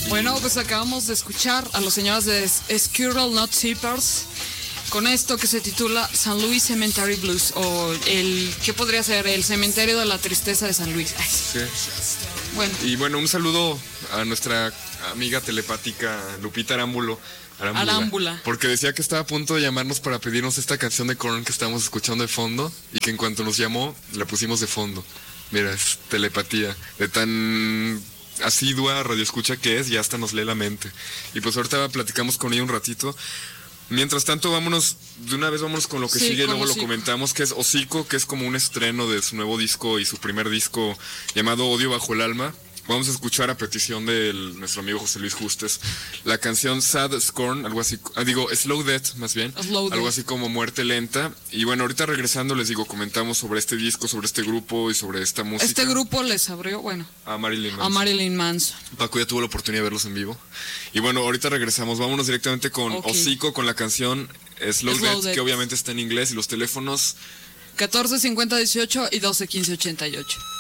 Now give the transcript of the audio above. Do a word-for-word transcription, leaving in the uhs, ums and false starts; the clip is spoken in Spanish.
Bueno, pues acabamos de escuchar a los señores de Squirrel Nut Zippers con esto que se titula San Luis Cemetery Blues, o el, ¿qué podría ser? El cementerio de la tristeza de San Luis. Ay. Sí. Bueno. Y bueno, un saludo a nuestra amiga telepática Lupita Arámbulo. Arámbula, Arámbula. Porque decía que estaba a punto de llamarnos para pedirnos esta canción de Korn que estábamos escuchando de fondo, y que en cuanto nos llamó, la pusimos de fondo. Mira, es telepatía. De tan asidua radioescucha que es, ya hasta nos lee la mente. Y pues ahorita platicamos con ella un ratito. Mientras tanto, vámonos, de una vez vámonos con lo que sí, sigue, luego Hocico. lo comentamos, que es Hocico, que es como un estreno de su nuevo disco y su primer disco llamado Odio Bajo el Alma. Vamos a escuchar a petición de nuestro amigo José Luis Justes la canción Sad Scorn, algo así, ah, digo Slow Death más bien, Slow algo Death. así como muerte lenta. Y bueno, ahorita regresando les digo, comentamos sobre este disco, sobre este grupo y sobre esta música. Este grupo les abrió, bueno, a Marilyn Manson. a Marilyn Manson. Paco ya tuvo la oportunidad de verlos en vivo. Y bueno, ahorita regresamos, vámonos directamente con Ok. Hocico, con la canción Slow, Slow Death, Death. que obviamente está en inglés, y los teléfonos catorce cincuenta dieciocho y doce quince ochenta y ocho.